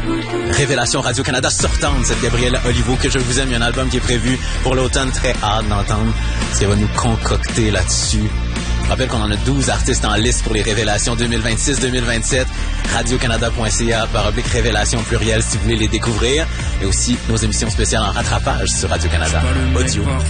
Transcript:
Révélation Radio-Canada sortante, cette Gabrielle Olivo, que je vous aime. Il y a un album qui est prévu pour l'automne, très hâte d'entendre ce qu'elle va nous concocter là-dessus. Je rappelle qu'on en a 12 artistes en liste pour les Révélations 2026-2027. radiocanada.ca/révélations pluriel si vous voulez les découvrir. Et aussi nos émissions spéciales en rattrapage sur Radio-Canada. Audio.